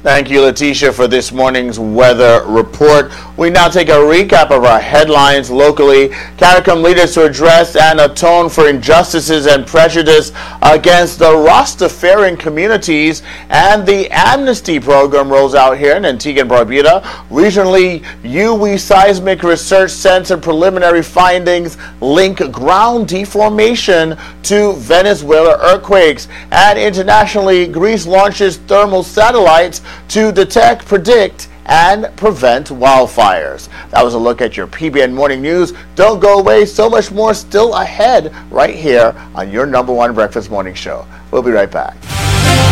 Thank you, Letitia, for this morning's weather report. We now take a recap of our headlines locally. CARICOM leaders to address and atone for injustices and prejudice against the Rastafarian communities, and the amnesty program rolls out here in Antigua and Barbuda. Regionally, UWI Seismic Research Center preliminary findings link ground deformation to Venezuela earthquakes. And internationally, Greece launches thermal satellites to detect, predict, and prevent wildfires. That was a look at your PBN Morning News. Don't go away. So much more still ahead right here on your #1 breakfast morning show. We'll be right back.